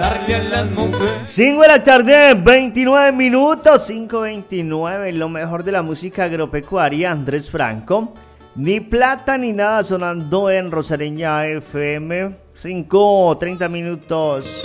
5 de la tarde, 29 minutos, 5:29, lo mejor de la música agropecuaria, Andrés Franco. Ni plata ni nada sonando en Rosareña FM, 5:30 minutos.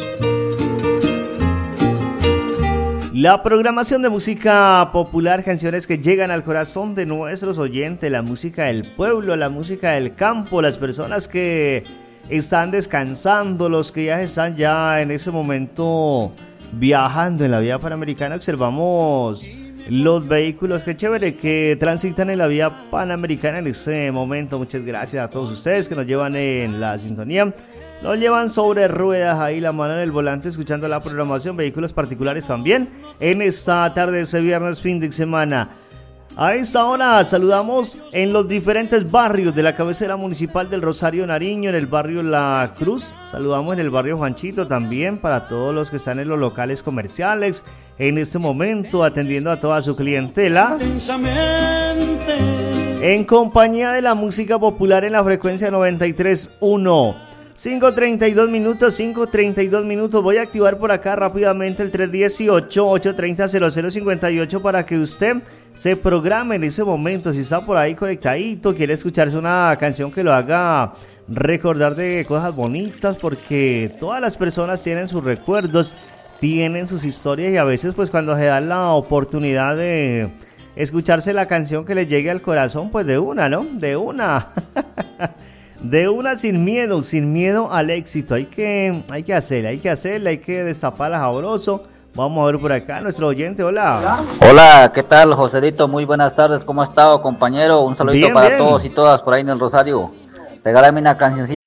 La programación de música popular, canciones que llegan al corazón de nuestros oyentes, la música del pueblo, la música del campo, las personas que están descansando, los que ya están ya en ese momento viajando en la vía panamericana. Observamos los vehículos, qué chévere, que transitan en la vía panamericana en este momento. Muchas gracias a todos ustedes que nos llevan en la sintonía. Nos llevan sobre ruedas, ahí la mano en el volante, escuchando la programación, vehículos particulares también, en esta tarde de ese viernes, fin de semana. A esta hora saludamos en los diferentes barrios de la cabecera municipal del Rosario Nariño, en el barrio La Cruz, saludamos en el barrio Juanchito también, para todos los que están en los locales comerciales, en este momento atendiendo a toda su clientela, en compañía de la música popular en la frecuencia 93.1. 5:32 minutos, voy a activar por acá rápidamente el 318-830-0058 para que usted se programe en ese momento, si está por ahí conectadito, quiere escucharse una canción que lo haga recordar de cosas bonitas, porque todas las personas tienen sus recuerdos, tienen sus historias, y a veces pues cuando se da la oportunidad de escucharse la canción que le llegue al corazón, pues de una, ¿no? De una. De una, sin miedo al éxito. Hay que hacerle, hay que destaparla sabroso. Vamos a ver por acá nuestro oyente. Hola. Hola, ¿qué tal, Joselito? Muy buenas tardes, ¿cómo ha estado, compañero? Un saludito para todos y todas por ahí en el Rosario. Regálame una cancioncita.